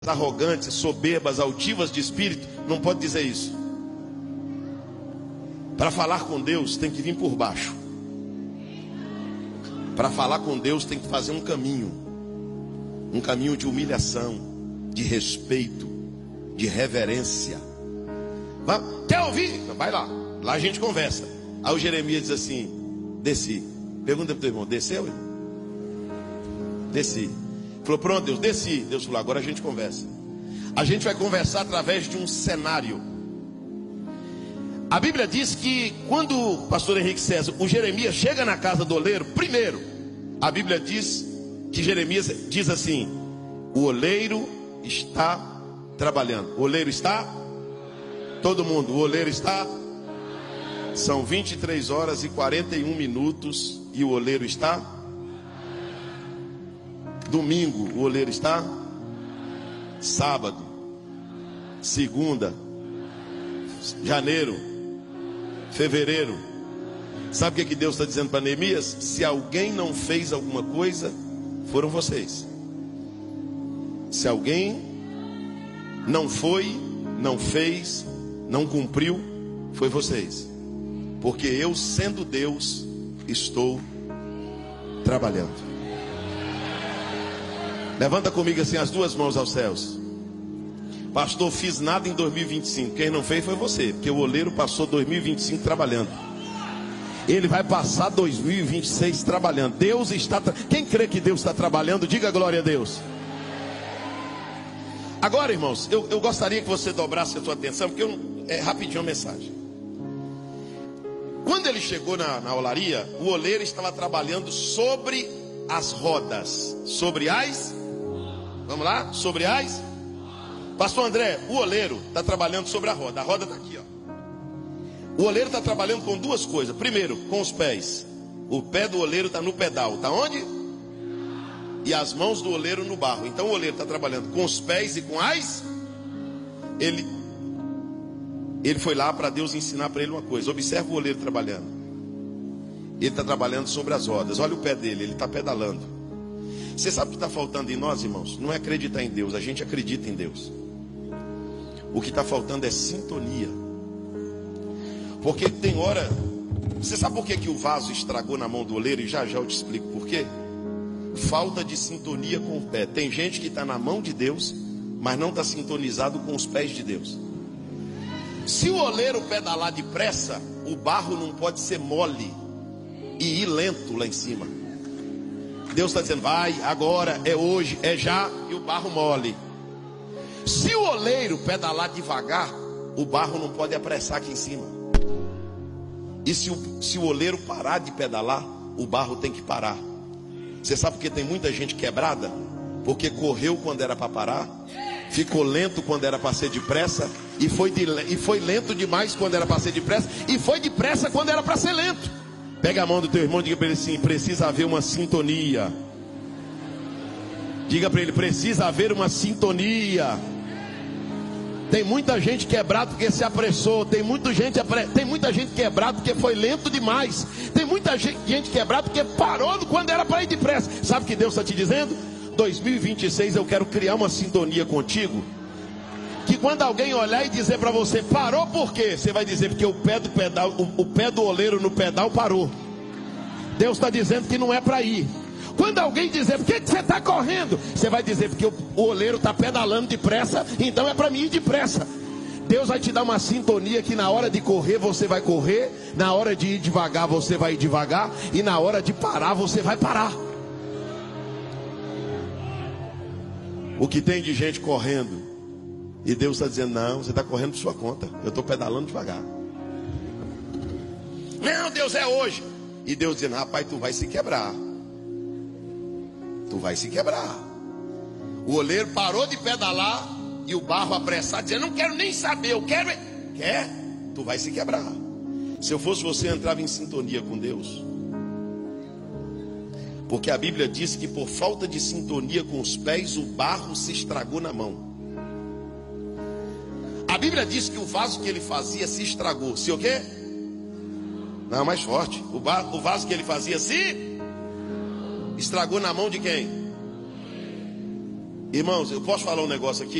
arrogantes, soberbas, altivas de espírito, não pode dizer isso. Para falar com Deus tem que vir por baixo. Para falar com Deus tem que fazer um caminho de humilhação, de respeito, de reverência. Quer ouvir? Vai lá, lá a gente conversa. Aí o Jeremias diz assim: desci. Pergunta para o teu irmão: desceu? Desci. Falou: pronto, Deus, desci. Deus falou: agora a gente conversa. A gente vai conversar através de um cenário. A Bíblia diz que quando o pastor Henrique César, o Jeremias chega na casa do oleiro, primeiro, a Bíblia diz que Jeremias diz assim: o oleiro está trabalhando. O oleiro está? Todo mundo, o oleiro está? São 23 horas e 41 minutos e o oleiro está? Domingo, o oleiro está? Sábado, segunda, janeiro, fevereiro. Sabe o que Deus está dizendo para Neemias? Se alguém não fez alguma coisa, foram vocês. Se alguém não foi, não fez, não cumpriu, foi vocês. Porque eu, sendo Deus, estou trabalhando. Levanta comigo assim as duas mãos aos céus. Pastor, fiz nada em 2025. Quem não fez foi você, porque o oleiro passou 2025 trabalhando. Ele vai passar 2026 trabalhando. Deus está Quem crê que Deus está trabalhando, diga glória a Deus. Agora, irmãos, eu gostaria que você dobrasse a sua atenção, porque é rapidinho a mensagem. Quando ele chegou na olaria, o oleiro estava trabalhando sobre as rodas. Sobre as... Vamos lá? Sobre as... Pastor André, o oleiro está trabalhando sobre a roda. A roda está aqui, ó. O oleiro está trabalhando com duas coisas. Primeiro, com os pés. O pé do oleiro está no pedal. Está onde? E as mãos do oleiro no barro. Então o oleiro está trabalhando com os pés e com as... Ele foi lá para Deus ensinar para ele uma coisa. Observa o oleiro trabalhando. Ele está trabalhando sobre as rodas. Olha o pé dele, ele está pedalando. Você sabe o que está faltando em nós, irmãos? Não é acreditar em Deus, a gente acredita em Deus. O que está faltando é sintonia. Porque tem hora... Você sabe por que o vaso estragou na mão do oleiro? E já já eu te explico por quê. Falta de sintonia com o pé. Tem gente que está na mão de Deus, mas não está sintonizado com os pés de Deus. Se o oleiro pedalar depressa, o barro não pode ser mole e ir lento lá em cima. Deus está dizendo: vai, agora, é hoje, é já, e o barro mole. Se o oleiro pedalar devagar, o barro não pode apressar aqui em cima. E se o oleiro parar de pedalar, o barro tem que parar. Você sabe por que tem muita gente quebrada? Porque correu quando era para parar, ficou lento quando era para ser depressa, e foi lento demais quando era para ser depressa, e foi depressa quando era para ser lento. Pega a mão do teu irmão e diga para ele assim: precisa haver uma sintonia. Diga para ele: precisa haver uma sintonia. Tem muita gente quebrada porque se apressou. Tem muita gente quebrada porque foi lento demais. Tem muita gente quebrada porque parou quando era para ir depressa. Sabe o que Deus está te dizendo? 2026 eu quero criar uma sintonia contigo, que quando alguém olhar e dizer para você: parou por quê? Você vai dizer: porque o pé do oleiro no pedal parou. Deus está dizendo que não é para ir. Quando alguém dizer: por que você está correndo? Você vai dizer: porque o oleiro está pedalando depressa, então é para mim ir depressa. Deus vai te dar uma sintonia que na hora de correr você vai correr, na hora de ir devagar você vai ir devagar, e na hora de parar você vai parar. O que tem de gente correndo e Deus está dizendo: não, você está correndo por sua conta, eu estou pedalando devagar. Não, Deus, é hoje. E Deus dizendo: rapaz, tu vai se quebrar. Tu vai se quebrar. O oleiro parou de pedalar e o barro apressado, dizendo: não quero nem saber, eu quero... Quer? Tu vai se quebrar. Se eu fosse você, eu entrava em sintonia com Deus. Porque a Bíblia diz que por falta de sintonia com os pés, o barro se estragou na mão. A Bíblia diz que o vaso que ele fazia se estragou. Se o quê? Não, mais forte. O vaso que ele fazia se estragou na mão de quem? Irmãos, eu posso falar um negócio aqui?